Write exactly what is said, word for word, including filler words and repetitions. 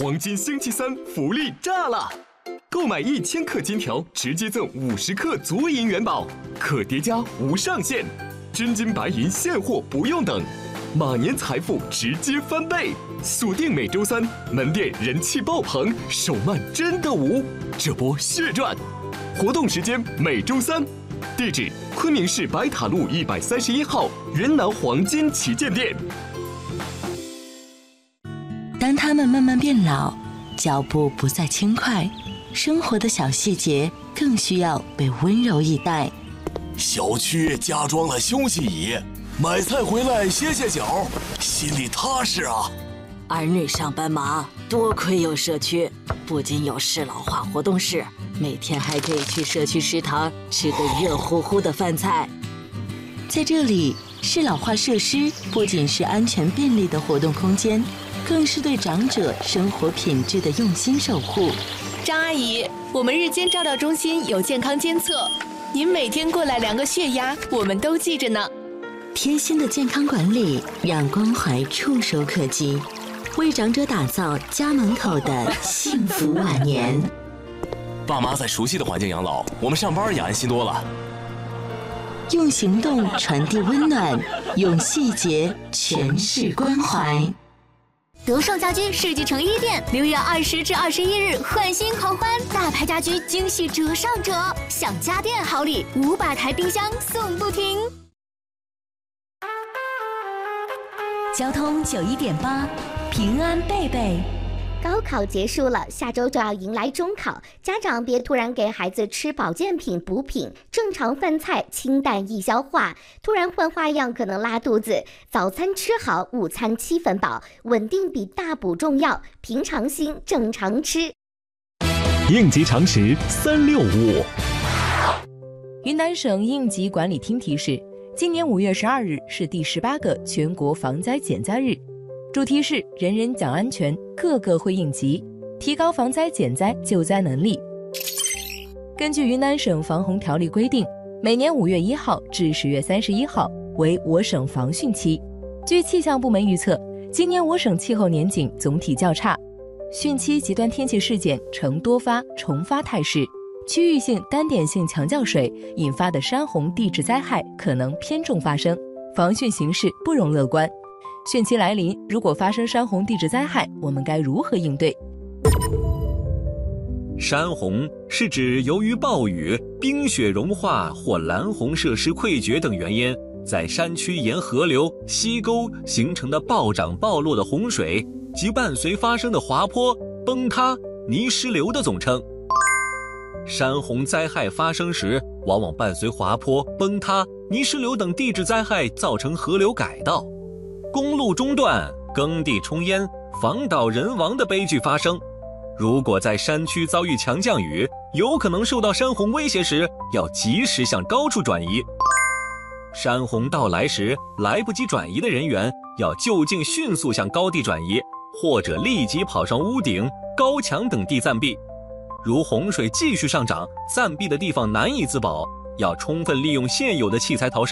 黄金星期三福利炸了！购买一千克金条，直接赠五十克足银元宝，可叠加无上限，真金白银现货不用等，马年财富直接翻倍！锁定每周三，门店人气爆棚，手慢真的无，这波血赚！活动时间每周三，地址昆明市白塔路一百三十一号云南黄金旗舰店。 当他们慢慢变老，脚步不再轻快，生活的小细节更需要被温柔以待。 小区加装了休息椅，买菜回来歇歇脚，心里踏实啊。 儿女上班忙，多亏有社区，不仅有适老化活动室，每天还可以去社区食堂吃个热乎乎的饭菜。 在这里，适老化设施不仅是安全便利的活动空间，更是对长者生活品质的用心守护。 张阿姨，我们日间照料中心有健康监测，您每天过来量个血压，我们都记着呢。 贴心的健康管理，让关怀触手可及，为长者打造家门口的幸福晚年。 爸妈在熟悉的环境养老，我们上班也安心多了。 用行动传递温暖，用细节诠释关怀。 德胜家居世纪城一店六月二十至二十一日换新狂欢，大牌家居惊喜折上折，享家电好礼，五百台冰箱送不停。 交通九一点八，平安贝贝。 高考结束了，下周就要迎来中考，家长别突然给孩子吃保健品补品，正常饭菜清淡易消化，突然换花样可能拉肚子。早餐吃好，午餐七分饱，稳定比大补重要，平常心正常吃。 应急常识三六五。 云南省应急管理厅提示，今年五月十二日是第十八个全国防灾减灾日。主题是人人讲安全，个个会应急，提高防灾减灾救灾能力。根据云南省防洪条例规定，每年五月一号至十月三十一号为我省防汛期。据气象部门预测，今年我省气候年景总体较差，汛期极端天气事件呈多发重发态势，区域性单点性强降水引发的山洪地质灾害可能偏重发生，防汛形势不容乐观。汛期来临，如果发生山洪地质灾害，我们该如何应对？ 山洪是指由于暴雨、冰雪融化或拦洪设施溃决等原因，在山区沿河流、溪沟形成的暴涨暴落的洪水及伴随发生的滑坡、崩塌、泥石流的总称。山洪灾害发生时，往往伴随滑坡、崩塌、泥石流等地质灾害，造成河流改道、公路中断、耕地冲淹、房倒人亡的悲剧发生。如果在山区遭遇强降雨，有可能受到山洪威胁时，要及时向高处转移。山洪到来时，来不及转移的人员要就近迅速向高地转移，或者立即跑上屋顶、高墙等地暂避。如洪水继续上涨，暂避的地方难以自保，要充分利用现有的器材逃生。